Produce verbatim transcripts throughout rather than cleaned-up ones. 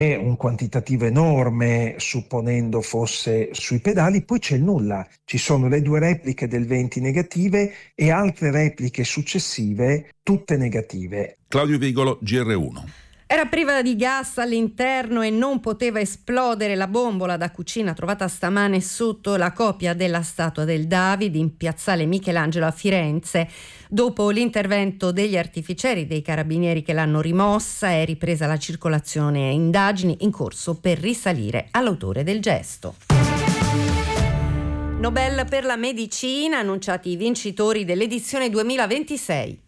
è un quantitativo enorme, supponendo fosse sui pedali. Poi c'è il nulla, ci sono le due repliche del venti negative e altre repliche successive, tutte negative. Claudio Vigolo, G R uno. Era priva di gas all'interno e non poteva esplodere la bombola da cucina trovata stamane sotto la copia della statua del David in piazzale Michelangelo a Firenze. Dopo l'intervento degli artificieri dei carabinieri che l'hanno rimossa è ripresa la circolazione e indagini in corso per risalire all'autore del gesto. Nobel per la medicina, annunciati i vincitori dell'edizione duemilaventisei.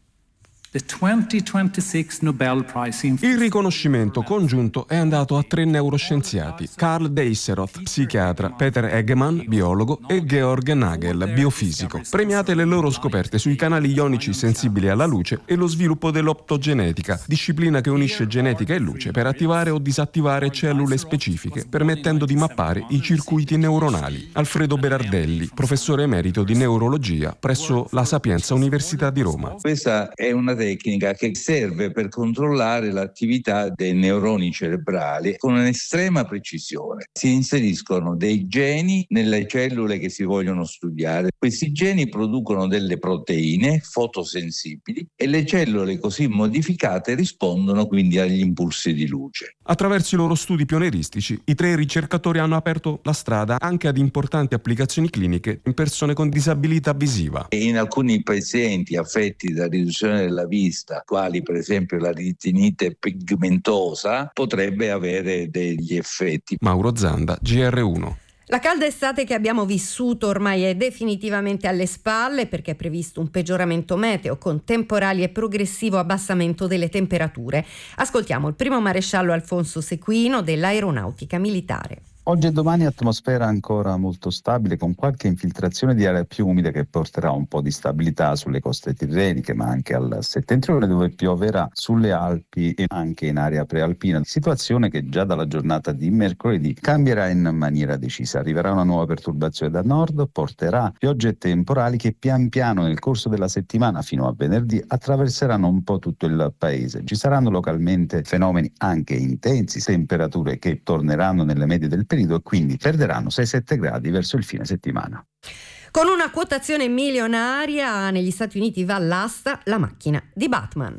Il riconoscimento congiunto è andato a tre neuroscienziati: Karl Deisseroth, psichiatra, Peter Eggman, biologo, e Georg Nagel, biofisico. Premiate le loro scoperte sui canali ionici sensibili alla luce e lo sviluppo dell'optogenetica, disciplina che unisce genetica e luce per attivare o disattivare cellule specifiche, permettendo di mappare i circuiti neuronali. Alfredo Berardelli, professore emerito di neurologia presso la Sapienza Università di Roma. Questa è una tecnica che serve per controllare l'attività dei neuroni cerebrali con un'estrema precisione. Si inseriscono dei geni nelle cellule che si vogliono studiare. Questi geni producono delle proteine fotosensibili e le cellule così modificate rispondono quindi agli impulsi di luce. Attraverso i loro studi pionieristici, i tre ricercatori hanno aperto la strada anche ad importanti applicazioni cliniche in persone con disabilità visiva. E in alcuni pazienti affetti da riduzione della vista, quali per esempio la retinite pigmentosa, potrebbe avere degli effetti. Mauro Zanda, G R uno. La calda estate che abbiamo vissuto ormai è definitivamente alle spalle, perché è previsto un peggioramento meteo con temporali e progressivo abbassamento delle temperature. Ascoltiamo il primo maresciallo Alfonso Sequino dell'Aeronautica Militare. Oggi e domani atmosfera ancora molto stabile, con qualche infiltrazione di aria più umida che porterà un po' di stabilità sulle coste tirreniche, ma anche al settentrione, dove pioverà sulle Alpi e anche in area prealpina. Situazione che già dalla giornata di mercoledì cambierà in maniera decisa. Arriverà una nuova perturbazione da nord, porterà piogge e temporali che pian piano nel corso della settimana fino a venerdì attraverseranno un po' tutto il paese. Ci saranno localmente fenomeni anche intensi, temperature che torneranno nelle medie del periodo e quindi perderanno sei sette gradi verso il fine settimana. Con una quotazione milionaria, negli Stati Uniti va all'asta la macchina di Batman.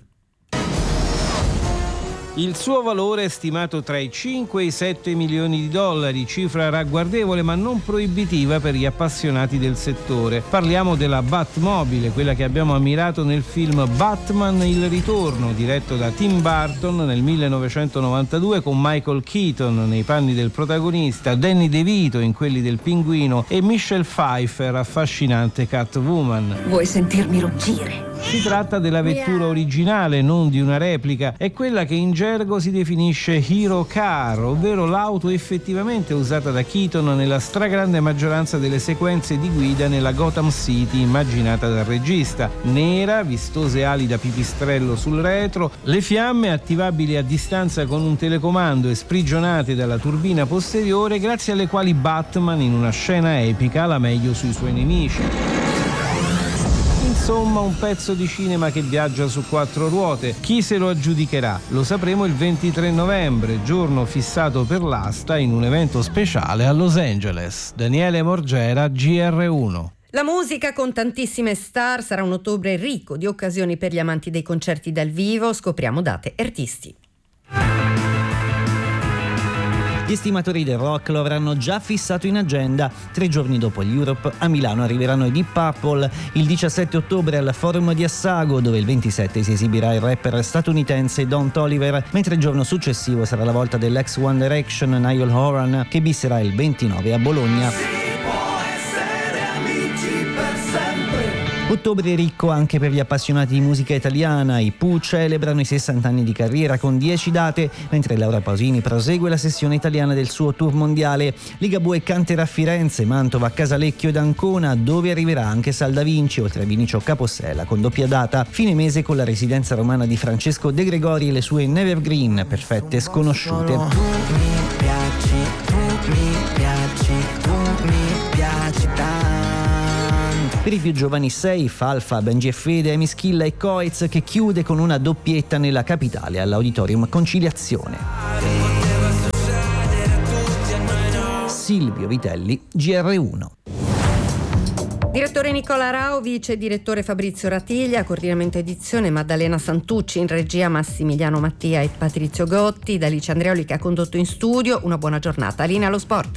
Il suo valore è stimato tra i cinque e i sette milioni di dollari, cifra ragguardevole ma non proibitiva per gli appassionati del settore. Parliamo della Batmobile, quella che abbiamo ammirato nel film Batman il ritorno, diretto da Tim Burton nel millenovecentonovantadue, con Michael Keaton nei panni del protagonista, Danny DeVito in quelli del Pinguino e Michelle Pfeiffer, affascinante Catwoman. Vuoi sentirmi ruggire? Si tratta della vettura originale, non di una replica. È quella che in gergo si definisce Hero Car, ovvero l'auto effettivamente usata da Keaton nella stragrande maggioranza delle sequenze di guida nella Gotham City immaginata dal regista. Nera, vistose ali da pipistrello sul retro, le fiamme attivabili a distanza con un telecomando e sprigionate dalla turbina posteriore, grazie alle quali Batman in una scena epica la meglio sui suoi nemici. Insomma, un pezzo di cinema che viaggia su quattro ruote. Chi se lo aggiudicherà? Lo sapremo il ventitré novembre, giorno fissato per l'asta in un evento speciale a Los Angeles. Daniele Morgera, G R uno. La musica con tantissime star, sarà un ottobre ricco di occasioni per gli amanti dei concerti dal vivo. Scopriamo date e artisti. Gli estimatori del rock lo avranno già fissato in agenda. Tre giorni dopo gli Europe, a Milano arriveranno i Deep Purple, il diciassette ottobre al Forum di Assago, dove il ventisette si esibirà il rapper statunitense Don Toliver, mentre il giorno successivo sarà la volta dell'ex One Direction Niall Horan, che bisserà il ventinove a Bologna. Ottobre ricco anche per gli appassionati di musica italiana. I Pooh celebrano i sessanta anni di carriera con dieci date, mentre Laura Pausini prosegue la sessione italiana del suo tour mondiale. Ligabue canterà a Firenze, Mantova, Casalecchio ed Ancona, dove arriverà anche Sal Da Vinci, oltre a Vinicio Capossela con doppia data. Fine mese con la residenza romana di Francesco De Gregori e le sue Nevergreen, perfette sconosciute. Tu mi piaci, tu mi piaci, tu mi piaci tanto. Per i più giovani sei, Falfa, Benji e Fede, Amy Schilla e Coez, che chiude con una doppietta nella capitale all'Auditorium Conciliazione. Silvio Vitelli, G R uno. Direttore Nicola Rao, vice direttore Fabrizio Ratiglia, coordinamento edizione Maddalena Santucci, in regia Massimiliano Mattia e Patrizio Gotti, da Alice Andreoli che ha condotto in studio. Una buona giornata. Linea allo sport.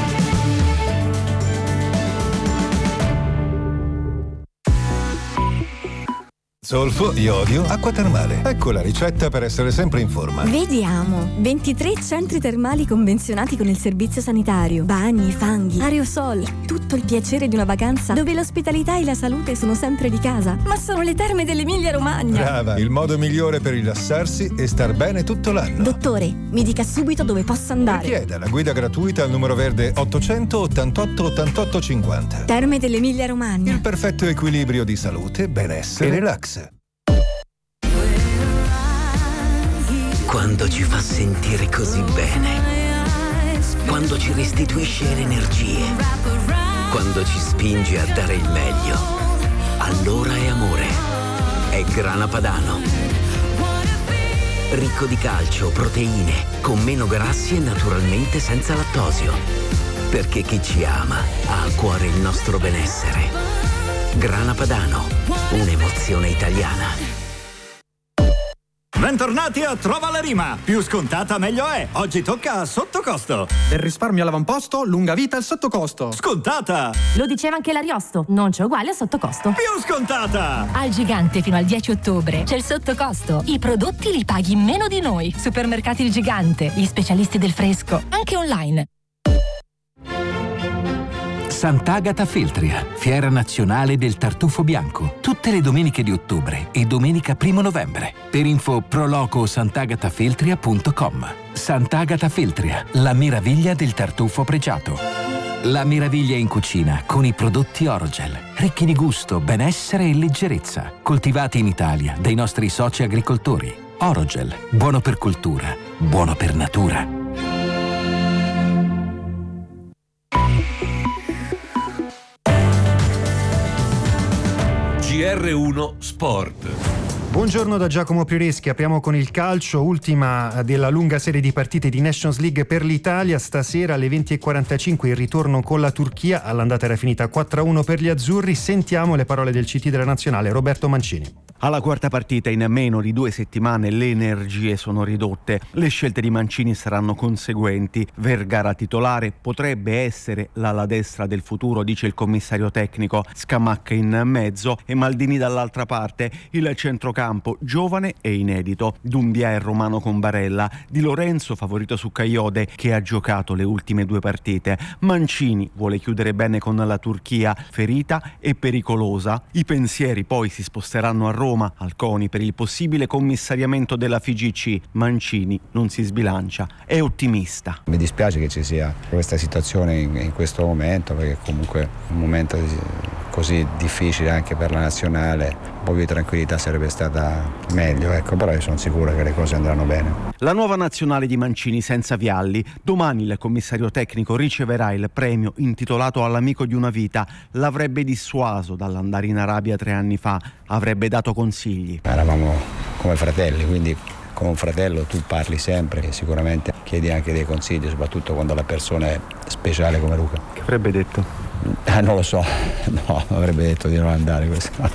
Zolfo, iodio, acqua termale. Ecco la ricetta per essere sempre in forma. Vediamo. ventitré centri termali convenzionati con il servizio sanitario. Bagni, fanghi, aerosol. Tutto il piacere di una vacanza dove l'ospitalità e la salute sono sempre di casa. Ma sono le terme dell'Emilia Romagna. Brava, il modo migliore per rilassarsi e star bene tutto l'anno. Dottore, mi dica subito dove posso andare. Richieda la guida gratuita al numero verde ottocento ottantotto ottantotto cinquanta. Terme dell'Emilia Romagna. Il perfetto equilibrio di salute, benessere e relax. Quando ci fa sentire così bene, quando ci restituisce le energie, quando ci spinge a dare il meglio, allora è amore. È Grana Padano. Ricco di calcio, proteine, con meno grassi e naturalmente senza lattosio. Perché chi ci ama ha a cuore il nostro benessere. Grana Padano, un'emozione italiana. Bentornati a Trova la Rima. Più scontata meglio è. Oggi tocca a sottocosto. Del risparmio all'avamposto, lunga vita al sottocosto. Scontata. Lo diceva anche l'Ariosto, non c'è uguale a sottocosto. Più scontata. Al Gigante fino al dieci ottobre c'è il sottocosto. I prodotti li paghi meno di noi. Supermercati Il Gigante, gli specialisti del fresco, anche online. Sant'Agata Feltria, fiera nazionale del tartufo bianco, tutte le domeniche di ottobre e domenica primo novembre. Per info proloco sant'agatafeltria punto com. Sant'Agata Feltria, la meraviglia del tartufo pregiato. La meraviglia in cucina con i prodotti Orogel, ricchi di gusto, benessere e leggerezza, coltivati in Italia dai nostri soci agricoltori. Orogel, buono per cultura, buono per natura. G R uno Sport. Buongiorno da Giacomo Prioreschi, apriamo con il calcio, ultima della lunga serie di partite di Nations League per l'Italia. Stasera alle venti e quarantacinque il ritorno con la Turchia, all'andata era finita quattro a uno per gli azzurri. Sentiamo le parole del C T della Nazionale, Roberto Mancini. Alla quarta partita in meno di due settimane le energie sono ridotte. Le scelte di Mancini saranno conseguenti. Vergara titolare potrebbe essere l'ala destra del futuro, dice il commissario tecnico. Scamacca in mezzo e Maldini dall'altra parte. Il centrocampo giovane e inedito. Dumbia e Romano con Barella. Di Lorenzo favorito su Caiode che ha giocato le ultime due partite. Mancini vuole chiudere bene con la Turchia, ferita e pericolosa. I pensieri poi si sposteranno a Roma, al CONI, per il possibile commissariamento della F I G C. Mancini non si sbilancia, è ottimista. Mi dispiace che ci sia questa situazione in, in questo momento, perché comunque è un momento così difficile anche per la nazionale. Un po' di tranquillità sarebbe stata meglio, ecco, però io sono sicuro che le cose andranno bene. La nuova nazionale di Mancini senza Vialli. Domani il commissario tecnico riceverà il premio intitolato all'amico di una vita. L'avrebbe dissuaso dall'andare in Arabia tre anni fa, avrebbe dato consigli. Eravamo come fratelli, quindi con un fratello tu parli sempre e sicuramente chiedi anche dei consigli, soprattutto quando la persona è speciale come Luca. Che avrebbe detto? Eh, non lo so, no, avrebbe detto di non andare questo.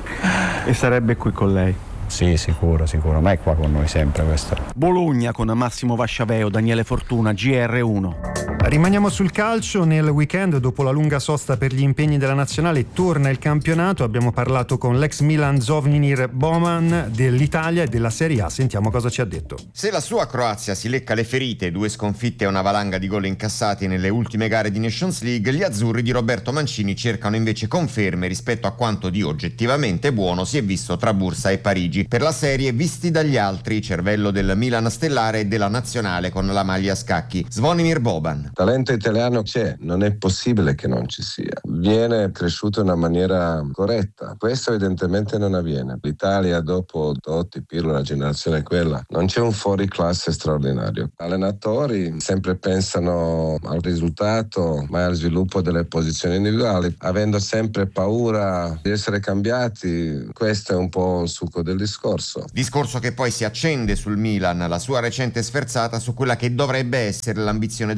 E sarebbe qui con lei? Sì, sicuro, sicuro, ma è qua con noi sempre questo. Bologna con Massimo Vasciaveo, Daniele Fortuna, G R uno. Rimaniamo sul calcio. Nel weekend, dopo la lunga sosta per gli impegni della nazionale, torna il campionato. Abbiamo parlato con l'ex Milan Zvonimir Boban dell'Italia e della Serie A. Sentiamo cosa ci ha detto. Se la sua Croazia si lecca le ferite, due sconfitte e una valanga di gol incassati nelle ultime gare di Nations League, gli azzurri di Roberto Mancini cercano invece conferme rispetto a quanto di oggettivamente buono si è visto tra Bursa e Parigi. Per la serie visti dagli altri, cervello del Milan stellare e della nazionale con la maglia a scacchi. Zvonimir Boban. Talento italiano c'è, non è possibile che non ci sia. Viene cresciuto in una maniera corretta. Questo evidentemente non avviene. L'Italia dopo Totti, Pirlo, la generazione è quella. Non c'è un fuoriclasse straordinario. Allenatori sempre pensano al risultato, ma al sviluppo delle posizioni individuali, avendo sempre paura di essere cambiati. Questo è un po' il succo del discorso. Discorso che poi si accende sul Milan, la sua recente sferzata su quella che dovrebbe essere l'ambizione del club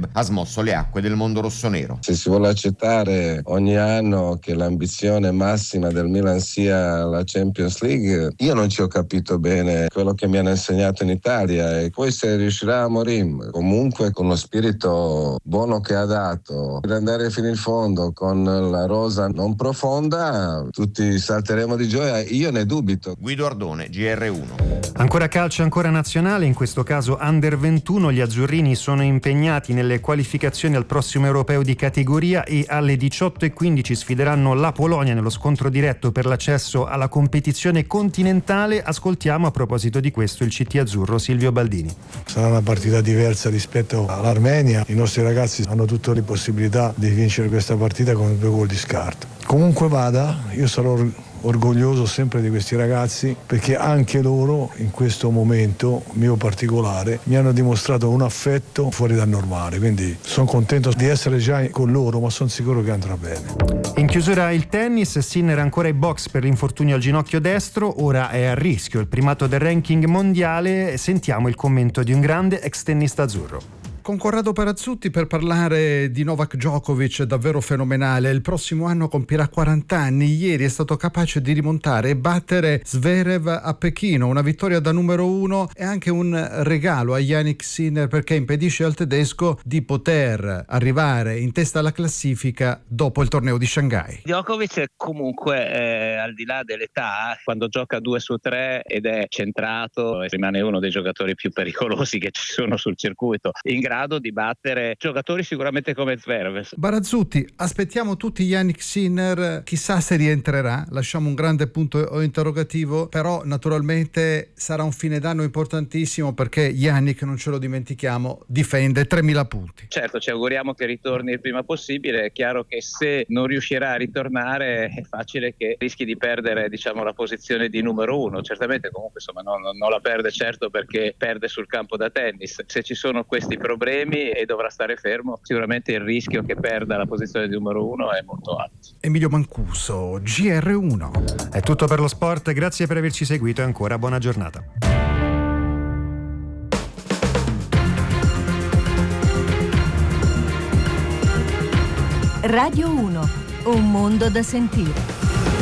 club ha smosso le acque del mondo rossonero. Se si vuole accettare ogni anno che l'ambizione massima del Milan sia la Champions League, io non ci ho capito bene quello che mi hanno insegnato in Italia, e poi se riuscirà a Amorim comunque con lo spirito buono che ha dato per andare fino in fondo con la rosa non profonda, tutti salteremo di gioia. Io ne dubito. Guido Ardone, G R uno. Ancora calcio, ancora nazionale, in questo caso under ventuno. Gli azzurrini sono impegnati nelle qualificazioni al prossimo europeo di categoria e alle diciotto e quindici sfideranno la Polonia nello scontro diretto per l'accesso alla competizione continentale. Ascoltiamo a proposito di questo il C T azzurro Silvio Baldini. Sarà una partita diversa rispetto all'Armenia, i nostri ragazzi hanno tutte le possibilità di vincere questa partita con due gol di scarto. Comunque vada, io sarò orgoglioso sempre di questi ragazzi, perché anche loro in questo momento mio particolare mi hanno dimostrato un affetto fuori dal normale, quindi sono contento di essere già con loro, ma sono sicuro che andrà bene. In chiusura il tennis, Sinner ancora ai box per l'infortunio al ginocchio destro, ora è a rischio il primato del ranking mondiale. Sentiamo il commento di un grande ex tennista azzurro. Con Corrado Perazzutti per parlare di Novak Djokovic, davvero fenomenale. Il prossimo anno compirà quaranta anni. Ieri è stato capace di rimontare e battere Zverev a Pechino. Una vittoria da numero uno e anche un regalo a Jannik Sinner, perché impedisce al tedesco di poter arrivare in testa alla classifica dopo il torneo di Shanghai. Djokovic comunque eh, al di là dell'età, quando gioca due su tre ed è centrato, rimane uno dei giocatori più pericolosi che ci sono sul circuito, in grado di battere giocatori sicuramente come Zverev. Barazzutti, aspettiamo tutti Jannik Sinner, chissà se rientrerà, lasciamo un grande punto interrogativo, però naturalmente sarà un fine d'anno importantissimo, perché Jannik, non ce lo dimentichiamo, difende tremila punti. Certo, ci auguriamo che ritorni il prima possibile. È chiaro che se non riuscirà a ritornare è facile che rischi di perdere, diciamo, la posizione di numero uno. Certamente comunque insomma non, non la perde certo perché perde sul campo da tennis. Se ci sono questi problemi e dovrà stare fermo, sicuramente il rischio che perda la posizione di numero uno è molto alto. Emilio Mancuso, G R uno. È tutto per lo sport, grazie per averci seguito e ancora buona giornata. Radio uno, un mondo da sentire.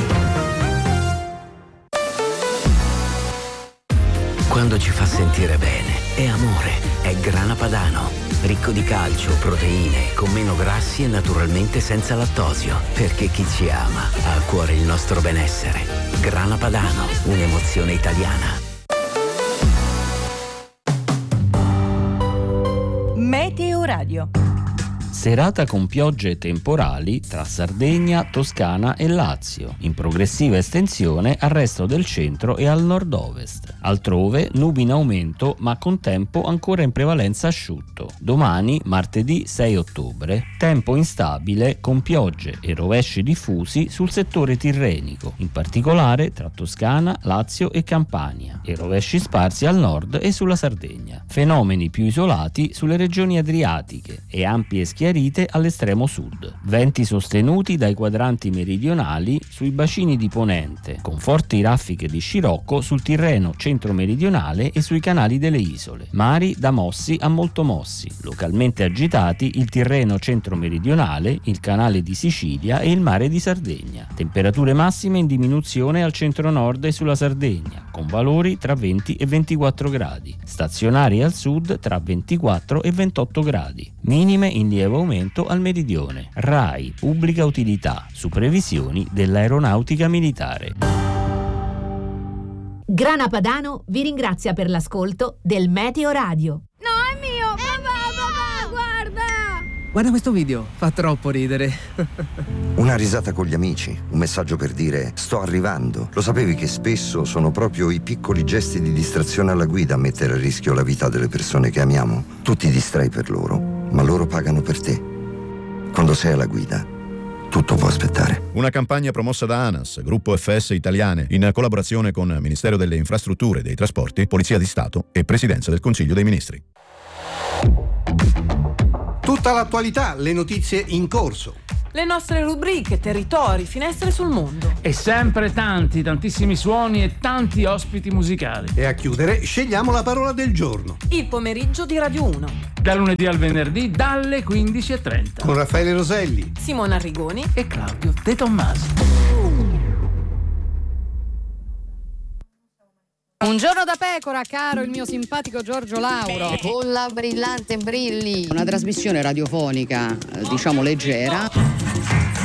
Quando ci fa sentire bene, è amore, è Grana Padano. Ricco di calcio, proteine, con meno grassi e naturalmente senza lattosio. Perché chi ci ama ha a cuore il nostro benessere. Grana Padano, un'emozione italiana. Meteo Radio. Serata con piogge temporali tra Sardegna, Toscana e Lazio, in progressiva estensione al resto del centro e al nord-ovest. Altrove nubi in aumento, ma con tempo ancora in prevalenza asciutto. Domani, martedì sei ottobre, tempo instabile con piogge e rovesci diffusi sul settore tirrenico, in particolare tra Toscana, Lazio e Campania, e rovesci sparsi al nord e sulla Sardegna. Fenomeni più isolati sulle regioni adriatiche e ampie schiarite all'estremo sud. Venti sostenuti dai quadranti meridionali sui bacini di ponente, con forti raffiche di scirocco sul Tirreno centro-meridionale e sui canali delle isole. Mari da mossi a molto mossi, localmente agitati il Tirreno centro-meridionale, il canale di Sicilia e il mare di Sardegna. Temperature massime in diminuzione al centro-nord e sulla Sardegna, con valori tra venti e ventiquattro gradi. Stazionari al sud tra ventiquattro e ventotto gradi. Minime in lieve aumento al meridione. RAI, pubblica utilità, su previsioni dell'aeronautica militare. Grana Padano vi ringrazia per l'ascolto del Meteo Radio. No, è mio! Papà, papà, guarda! Guarda questo video, fa troppo ridere. Una risata con gli amici, un messaggio per dire sto arrivando. Lo sapevi che spesso sono proprio i piccoli gesti di distrazione alla guida a mettere a rischio la vita delle persone che amiamo? Tu ti distrai per loro, ma loro pagano per te. Quando sei alla guida, tutto può aspettare. Una campagna promossa da ANAS, Gruppo F S Italiane, in collaborazione con Ministero delle Infrastrutture e dei Trasporti, Polizia di Stato e Presidenza del Consiglio dei Ministri. Tutta l'attualità, le notizie in corso. le nostre rubriche, territori, finestre sul mondo. E sempre tanti, tantissimi suoni e tanti ospiti musicali. E a chiudere scegliamo la parola del giorno. Il pomeriggio di Radio uno. Da lunedì al venerdì dalle quindici e trenta. Con Raffaele Roselli, Simona Arrigoni e Claudio De Tommasi. Un giorno da pecora, caro il mio simpatico Giorgio Lauro. Con la brillante Brilli. Una trasmissione radiofonica, diciamo leggera.